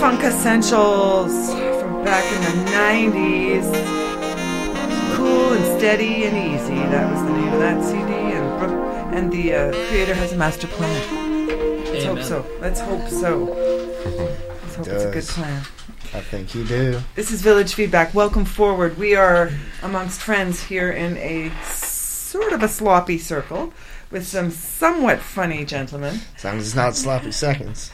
Funk Essentials from back in the 90s. Cool and Steady and Easy. That was the name of that CD. And the creator has a master plan. Let's hope so. Let's hope it's a good plan. I think you do. This is Village Feedback. Welcome forward. We are amongst friends here in a sort of a sloppy circle with some somewhat funny gentlemen. As long as it's not sloppy seconds.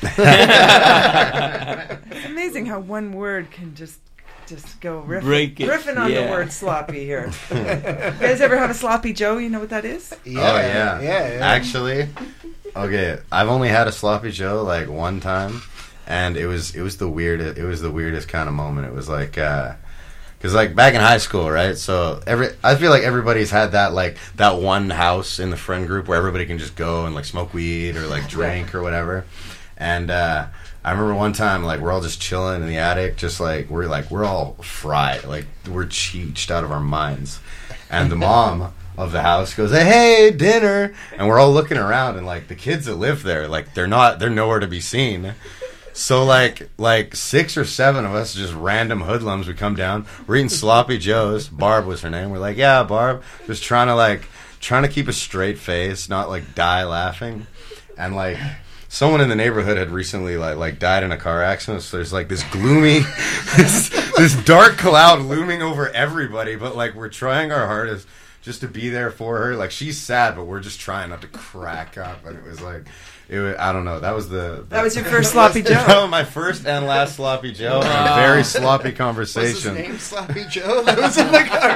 It's amazing how one word can just go riffing on the word sloppy here. You guys ever have a sloppy Joe? You know what that is? Yeah. Actually, okay, I've only had a sloppy Joe like one time, and it was the weirdest kind of moment. It was like, because like back in high school, right? So I feel like everybody's had that one house in the friend group where everybody can just go and like smoke weed or like drink or whatever. And I remember one time like we're all just chilling in the attic, just like we're all fried, like we're cheeched out of our minds. And the mom of the house goes, "Hey, dinner!" And we're all looking around, and like the kids that live there, like they're nowhere to be seen. So like 6 or 7 of us, just random hoodlums, we come down. We're eating sloppy joes. Barb was her name. We're like, "Yeah, Barb," just trying to keep a straight face, not like die laughing. And like someone in the neighborhood had recently like died in a car accident. So there's like this gloomy, this dark cloud looming over everybody. But like we're trying our hardest just to be there for her. Like she's sad, but we're just trying not to crack up. And it was like. I don't know. That was that was your first sloppy Joe. No, my first and last sloppy Joe. A very sloppy conversation. Was his name Sloppy Joe? That was in the car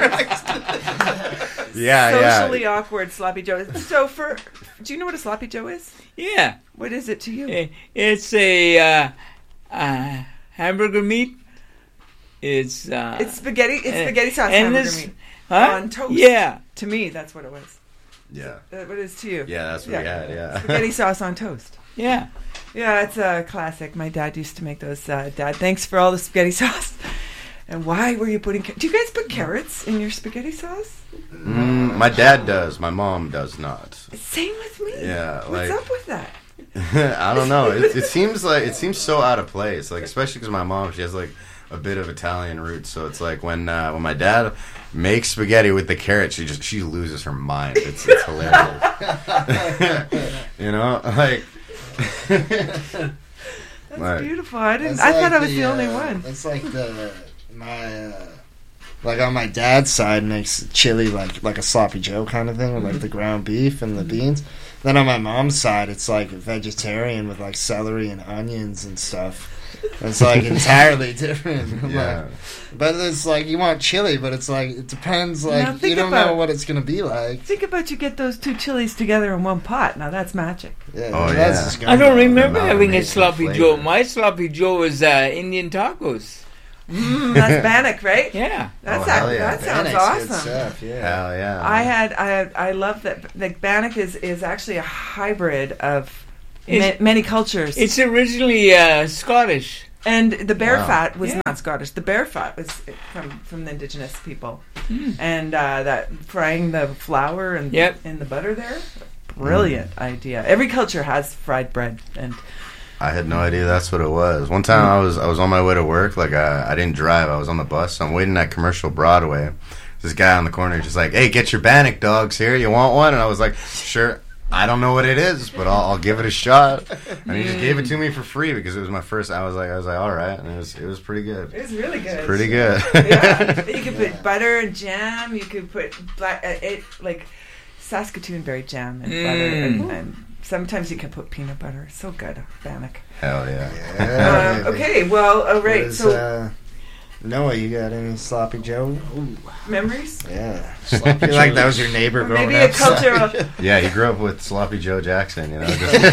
accident. Yeah, Socially awkward sloppy Joe. So do you know what a sloppy Joe is? Yeah. What is it to you? It's a hamburger meat. It's spaghetti. It's spaghetti sauce hamburger meat on toast. Yeah. To me, that's what it was. Yeah. What is to you? Yeah, that's what we had, yeah. Spaghetti sauce on toast. Yeah. Yeah, it's a classic. My dad used to make those. Dad, thanks for all the spaghetti sauce. And why were you putting... Do you guys put carrots in your spaghetti sauce? My dad does. My mom does not. Same with me. Yeah. What's up with that? I don't know. It seems so out of place. Like, especially because my mom, she has like a bit of Italian roots. So it's like when my dad makes spaghetti with the carrots, she loses her mind. It's hilarious. You know, like that's beautiful. I thought I was the only one. It's like like on my dad's side makes chili like a sloppy Joe kind of thing, with like the ground beef and the beans. Then on my mom's side, it's like vegetarian with like celery and onions and stuff. It's like entirely different. Yeah. But it's like you want chili, but it's like it depends. Like you don't know what it's gonna be like. Think about you get those two chilies together in one pot. Now that's magic. Yeah. That's I don't remember having a sloppy Joe. My sloppy Joe was Indian tacos. That's Bannock, right? Yeah. That sounds Bannock's awesome. good stuff, yeah. Hell yeah. I love that. Like Bannock is actually a hybrid of many cultures. It's originally Scottish. And the bear fat was not Scottish. The bear fat was from the indigenous people. And that frying the flour and in the butter there, brilliant idea. Every culture has fried bread, and I had no idea that's what it was. One time I was on my way to work. Like I didn't drive. I was on the bus. So I'm waiting at Commercial Broadway. This guy on the corner just like, "Hey, get your Bannock dogs here. You want one?" And I was like, "Sure." I don't know what it is, but I'll give it a shot. And he just gave it to me for free because it was my first. I was like, all right, and it was pretty good. It was really good. It's pretty good. Yeah, you could put butter and jam. You could put like Saskatoon berry jam and butter, and sometimes you can put peanut butter. So good, Bannock. Hell yeah. Okay, well, all right. So Noah, you got any sloppy Joe? Ooh. Memories? Yeah. I feel like that was your neighbor growing maybe up. Maybe a cultural... Yeah, he grew up with Sloppy Joe Jackson, you know.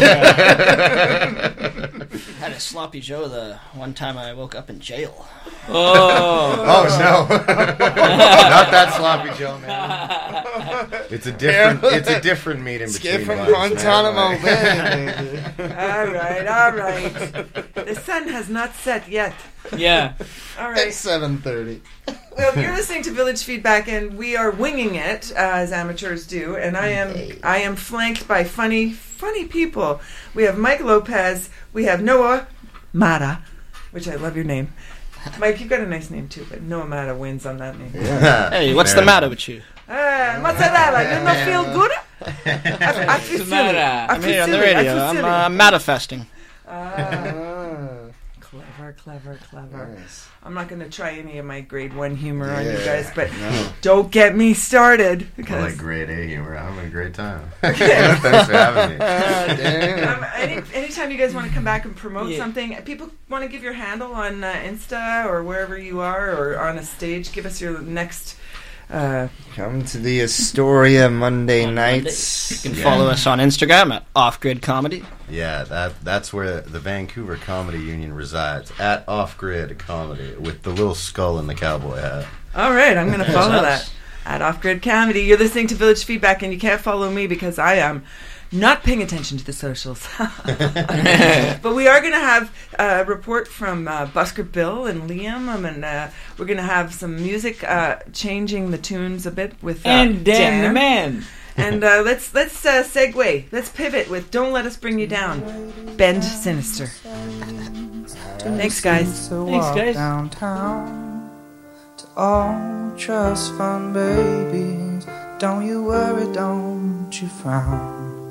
Had a sloppy Joe the one time I woke up in jail. Oh no. Not that Sloppy Joe, man. It's a different meat in between. Skip from Guantanamo Bay. All right. The sun has not set yet. Yeah. All right. It's 7:30. Well, you're listening to Village Feedback, and we are winging it as amateurs do. And I am flanked by funny people. We have Mike Lopez. We have Noah Mara. which I love your name. Mike, you've got a nice name too, but no Amata wins on that name. Yeah. Hey, what's the matter with you? Mozzarella, you don't feel good? I feel silly. Matter? I'm here on the radio. I'm manifesting. Clever. Nice. I'm not going to try any of my grade 1 humor on you Yeah, guys, but no. don't get me started. I Because like grade A humor. I'm having a great time. Thanks for having me. Damn. anytime you guys want to come back and promote Yeah. something, people want to give your handle on Insta or wherever you are or on a stage, give us your next... Come to the Astoria Monday On nights. Mondays. You can follow us on Instagram at Off Grid Comedy. Yeah, that's where the Vancouver Comedy Union resides, at Off Grid Comedy, with the little skull in the cowboy hat. All right, I'm going to follow That's that at Off Grid Comedy. You're listening to Village Feedback, and you can't follow me because I am not paying attention to the socials. But we are going to have a report from Busker Bill and Liam, and we're going to have some music changing the tunes a bit with And Dan the Man. And let's segue. Let's pivot with "Don't Let Us Bring You Down." Bend Sinister. Thanks, guys. Thanks, guys. Downtown to all trust fund babies. Don't you worry, don't you frown.